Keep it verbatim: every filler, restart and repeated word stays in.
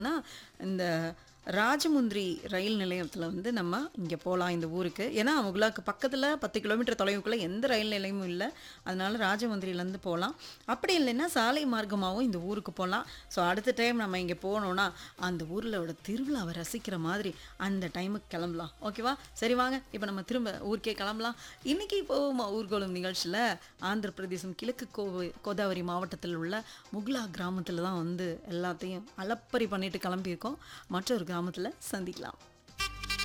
னா, இந்த ராஜமுந்திரி ரயில் நிலையத்தில வந்து நம்ம இங்க போலாம் இந்த ஊருக்கு. ஏன்னா, முகலாக்கு பக்கத்தில பத்து கிலோமீட்டர் தொலைவுக்குள்ள எந்த ரயில் நிலையமும் இல்ல. அதனால ராஜமுந்திரியிலேருந்து போலாம். அப்படி இல்லைன்னா, சாலை மார்க்கமாவும் இந்த ஊருக்கு போலாம். ஸோ அடுத்த டைம் நம்ம இங்க போனோம்னா, அந்த ஊர்லோட திருவிழாவ ரசிக்கிற மாதிரி அந்த டைமுக்கு கிளம்பலாம். ஓகேவா? சரி வாங்க, இப்ப நம்ம திரும்ப ஊருக்கே கிளம்பலாம். இன்னைக்கு போவோமா ஊர்கோலம் நிகழ்ச்சியில ஆந்திர பிரதேசம் கிழக்கு கோவு கோதாவரி மாவட்டத்தில் உள்ள முக்லா கிராமத்தில தான் வந்து எல்லாத்தையும் அலப்பறை பண்ணிட்டு கிளம்பியிருக்கோம். மற்றொரு கிராமத்தில சந்திக்கலாம்.